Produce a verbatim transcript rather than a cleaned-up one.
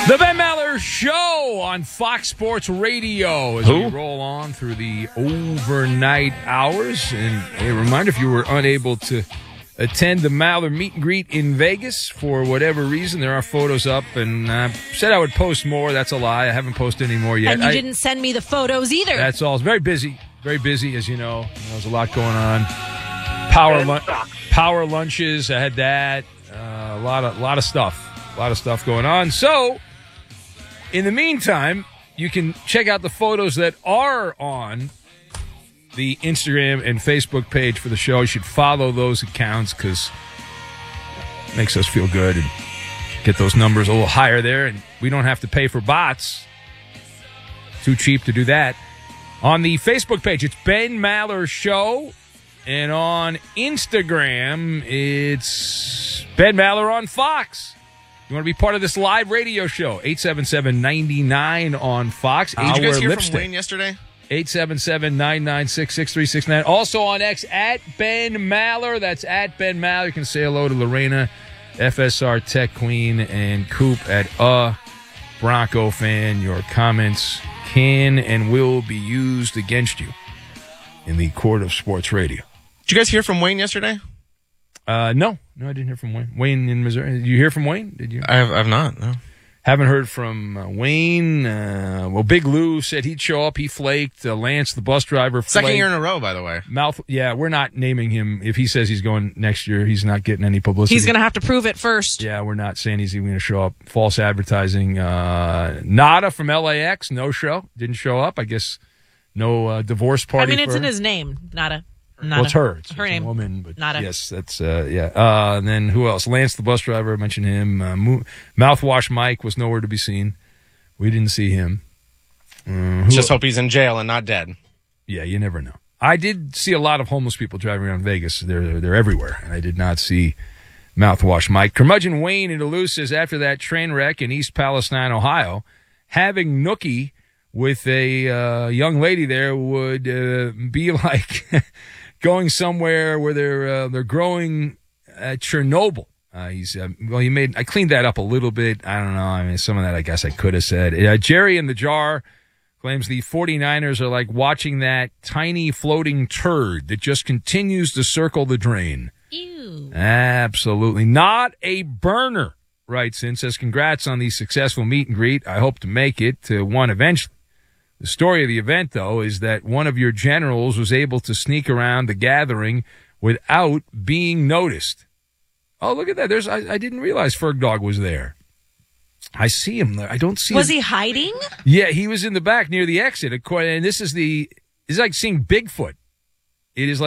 The Ben Maller Show on Fox Sports Radio as Who? we roll on through the overnight hours. And a reminder, if you were unable to attend the Maller meet and greet in Vegas for whatever reason, there are photos up. And I uh, said I would post more. That's a lie. I haven't posted any more yet. And you I, didn't send me the photos either. That's all. It's very busy. Very busy, as you know. There's a lot going on. Power lun- power lunches. I had that. Uh, a lot of lot of stuff. A lot of stuff going on. So, in the meantime, you can check out the photos that are on the Instagram and Facebook page for the show. You should follow those accounts because it makes us feel good and get those numbers a little higher there. And we don't have to pay for bots. Too cheap to do that. On the Facebook page, it's Ben Maller Show. And on Instagram, it's Ben Maller on Fox. You want to be part of this live radio show? eight seven seven, nine nine on Fox. Did you guys hear Lipstick. from Wayne yesterday? eight seven seven, nine nine six, six three six nine. Also on X, at Ben Maller. That's at Ben Maller. You can say hello to Lorena, F S R Tech Queen, and Coop at uh Bronco Fan. Your comments can and will be used against you in the court of sports radio. Did you guys hear from Wayne yesterday? Uh, no. No, I didn't hear from Wayne. Wayne in Missouri. Did you hear from Wayne? Did you? I have, I've not, no. Haven't heard from uh, Wayne. Uh, well, Big Lou said he'd show up. He flaked. Uh, Lance, the bus driver, flaked. Second year in a row, by the way. Mouth. Yeah, we're not naming him. If he says he's going next year, he's not getting any publicity. He's going to have to prove it first. Yeah, we're not saying he's going to show up. False advertising. Uh, Nada from L A X, no show. Didn't show up. I guess no uh, divorce I party. mean, it's for in her. his name. Nada. Nada. Well, it's her. It's, her it's name. a woman. But Nada. Yes, that's, uh, yeah. Uh, and then who else? Lance, the bus driver, I mentioned him. Uh, Mo- Mouthwash Mike was nowhere to be seen. We didn't see him. Uh, who Just el- hope he's in jail and not dead. Yeah, you never know. I did see a lot of homeless people driving around Vegas. They're, they're everywhere. And I did not see Mouthwash Mike. Curmudgeon Wayne in Duluth says after that train wreck in East Palestine, Ohio, having Nookie with a uh, young lady there would uh, be like going somewhere where they're uh, they're growing at Chernobyl. Uh, he's uh, well, he made. I cleaned that up a little bit. I don't know. I mean, some of that I guess I could have said. Uh, Jerry in the Jar claims the 49ers are like watching that tiny floating turd that just continues to circle the drain. Ew. Absolutely not a burner. Writes in, says congrats on the successful meet and greet. I hope to make it to one eventually. The story of the event, though, is that one of your generals was able to sneak around the gathering without being noticed. Oh, look at that. There's I, I didn't realize Ferg Dog was there. I see him there. I don't see Was him. he hiding? Yeah, he was in the back near the exit. And this is the, it's like seeing Bigfoot. It is like